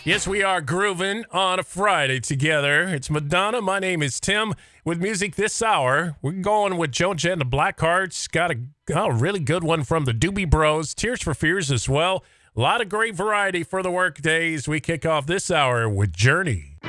Yes, we are grooving on a Friday together. It's Madonna. My name is Tim. With music this hour, we're going with Joan Jett and the Blackhearts. Got a really good one from the Doobie Bros. Tears for Fears as well. A lot of great variety for the work days. We kick off this hour with Journey.